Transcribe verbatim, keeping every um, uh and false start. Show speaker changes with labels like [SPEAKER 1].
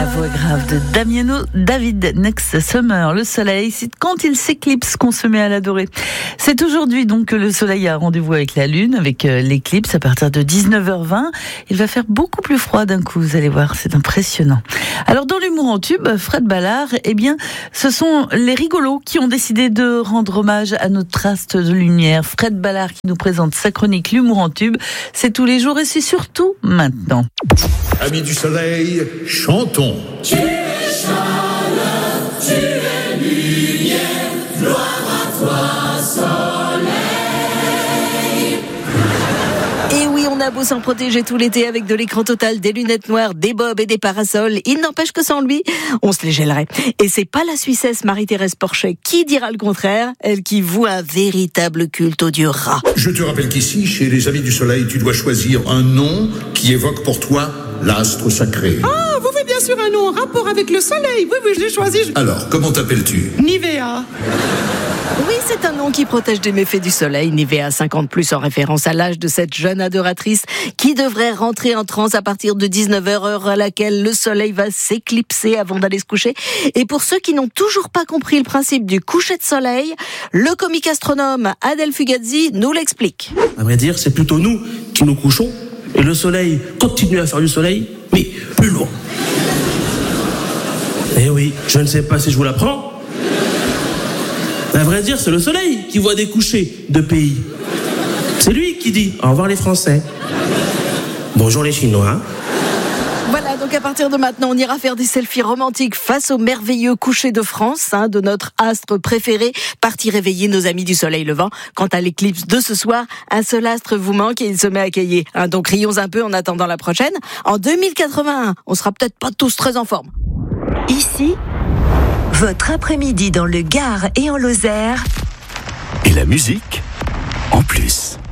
[SPEAKER 1] La voix grave de Damiano David, Next Summer. Le soleil, c'est quand il s'éclipse qu'on se met à l'adorer. C'est aujourd'hui donc que le soleil a rendez-vous avec la lune, avec l'éclipse à partir de dix-neuf heures vingt. Il va faire beaucoup plus froid d'un coup, vous allez voir, c'est impressionnant. Alors dans l'humour en tube, Fred Ballard, eh bien, ce sont les rigolos qui ont décidé de rendre hommage à notre astre de lumière. Fred Ballard qui nous présente sa chronique L'humour en tube, c'est tous les jours et c'est surtout maintenant.
[SPEAKER 2] Amis du soleil, chantons.
[SPEAKER 3] Tu es chaleur, tu es lumière, gloire à toi, soleil.
[SPEAKER 4] Et oui, on a beau s'en protéger tout l'été avec de l'écran total, des lunettes noires, des bobs et des parasols, il n'empêche que sans lui, on se les gèlerait. Et c'est pas la Suissesse Marie-Thérèse Porchet qui dira le contraire, elle qui voue un véritable culte au dieu rat.
[SPEAKER 2] Je te rappelle qu'ici, chez les Amis du Soleil, tu dois choisir un nom qui évoque pour toi l'astre sacré.
[SPEAKER 5] Ah, vous faites bien sûr un nom en rapport avec le soleil. Oui, oui, je l'ai choisi. Je...
[SPEAKER 2] Alors, comment t'appelles-tu ?
[SPEAKER 5] Nivea.
[SPEAKER 4] Oui, c'est un nom qui protège des méfaits du soleil. Nivea cinquante plus en référence à l'âge de cette jeune adoratrice qui devrait rentrer en transe à partir de dix-neuf heures, heure à laquelle le soleil va s'éclipser avant d'aller se coucher. Et pour ceux qui n'ont toujours pas compris le principe du coucher de soleil, le comique astronome Adèle Fugazzi nous l'explique.
[SPEAKER 6] À vrai dire, c'est plutôt nous qui nous couchons et le soleil continue à faire du soleil, mais plus loin. Eh oui, je ne sais pas si je vous l'apprends. À vrai dire, c'est le soleil qui voit des couchers de pays. C'est lui qui dit au revoir les Français. Bonjour les Chinois.
[SPEAKER 4] Voilà, donc à partir de maintenant, on ira faire des selfies romantiques face au merveilleux coucher de France, hein, de notre astre préféré, parti réveiller nos amis du soleil levant. Quant à l'éclipse de ce soir, un seul astre vous manque et il se met à cailler. Hein, donc rions un peu en attendant la prochaine. En deux mille quatre-vingt-un, on sera peut-être pas tous très en forme.
[SPEAKER 7] Ici, votre après-midi dans le Gard et en Lozère.
[SPEAKER 8] Et la musique en plus.